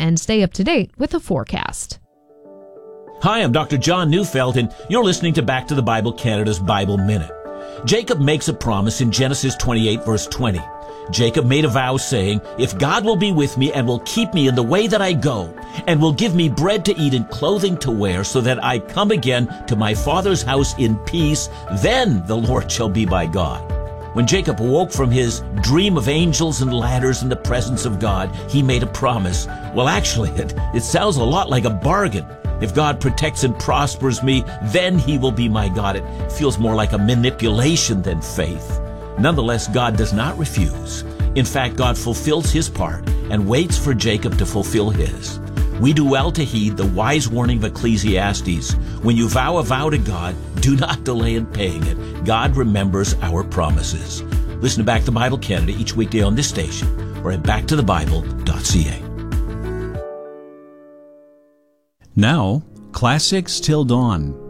and stay up to date with the forecast. Hi, I'm Dr. John Neufeld, and you're listening to Back to the Bible Canada's Bible Minute. Jacob makes a promise in Genesis 28, verse 20. Jacob made a vow saying, "If God will be with me and will keep me in the way that I go, and will give me bread to eat and clothing to wear, so that I come again to my father's house in peace, then the Lord shall be my God." When Jacob awoke from his dream of angels and ladders in the presence of God, he made a promise. Well, actually, it sounds a lot like a bargain. If God protects and prospers me, then he will be my God. It feels more like a manipulation than faith. Nonetheless, God does not refuse. In fact, God fulfills his part and waits for Jacob to fulfill his. We do well to heed the wise warning of Ecclesiastes. When you vow a vow to God, do not delay in paying it. God remembers our promises. Listen to Back to Bible Canada each weekday on this station or at backtothebible.ca. Now, Classics Till Dawn.